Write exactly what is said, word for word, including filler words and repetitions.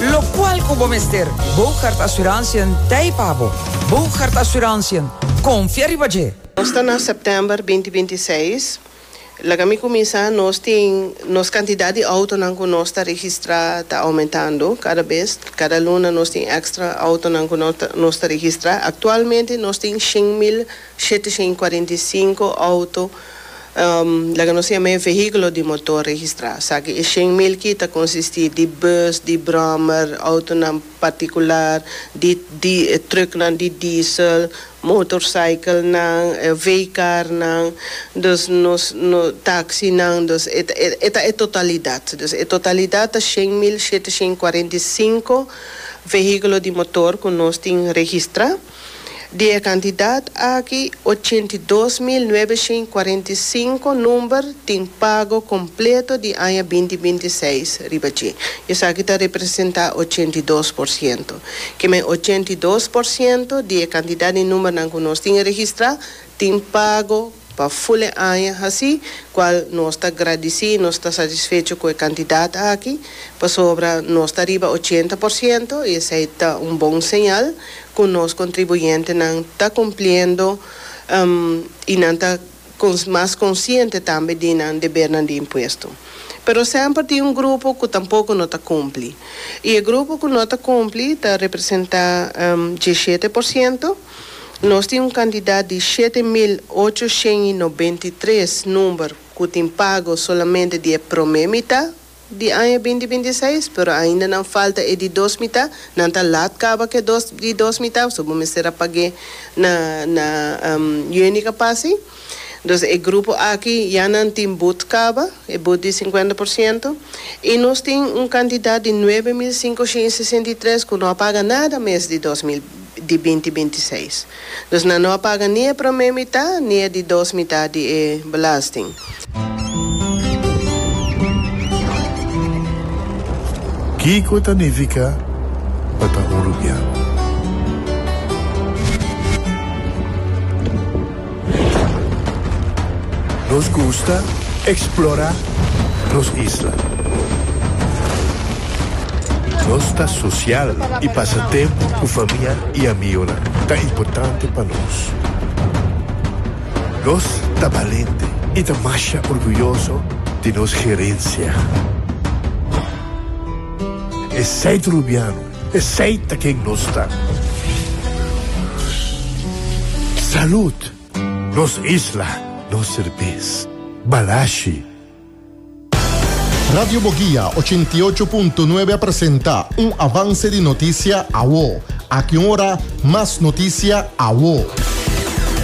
Lo cual como mister, Bouchard Assurantie Taipabo, Bouchard Assurantie, confia ribaje. Nós estamos em setembro de dois mil e vinte e seis. Lá que me começa, nós tem, nós quantidade de auto não que nós está registrado está aumentando cada vez. Cada luna nós tem extra auto não que nós está registrado. Atualmente nós tem cem mil setecentos e quarenta e cinco auto. Um, lá que nós temos veículo de motor registrado. Sabe que cem mil que está consiste de bus, de brommer, auto não particular, de, de truck não de diesel, motorcycle não, veículo não, dus nos no taxi não, dus esta é a totalidade. Dus a totalidade é cem mil setecentos e quarenta e cinco veículos de motor que nós temos registrado. De a quantidade aqui, oitenta e dois mil novecentos e quarenta e cinco número tem pago completo de ano dois mil e vinte e seis, ribachi. Isso aqui está representa oitenta e dois por cento. Que é oitenta e dois por cento de a quantidade de número que nós temos registrado tem pago para full ano assim, qual nós está agradecido, nós está satisfeito com a quantidade aqui, para sobra nós está arriba oitenta por cento, e isso é um bom sinal que nós contribuinte não está cumprindo um, e não está mais consciente também de não dever de imposto. Pero sempre tem um grupo que tampouco não está cumpre. E o grupo que não está cumpre está representa um, dezessete por cento. Nós temos um candidato de sete mil oitocentos e noventa e três números que tem pago somente de primeira metade de ano dois mil e vinte e seis, mas ainda não falta é de duas metades, não está lá acaba que dos, de duas metades, só vamos ser a pagar na, na um, única passe. Então, o grupo aqui já não tem boot caba, é boot de cinquenta por cento, e nós temos um candidato de nove mil quinhentos e sessenta e três que não paga nada mais de dois mil de dois mil e vinte e seis. Então, não paga nem a primeira metade, nem a de duas metades de belasting. Kiko significa para Uruguaiano. Nos gusta explorar las islas. Nos está social y pasatiempo con familia y amigos tan importante para nos. Nos está valiente y está más orgulloso de nos gerencia. Es seis uruguaiano, es seis de quien nos está. Salud, nos isla. Nos cerveza. Balashi. Radio Boguía ochenta y ocho punto nueve presenta un avance de noticia a W O. A qué hora más noticia a W O.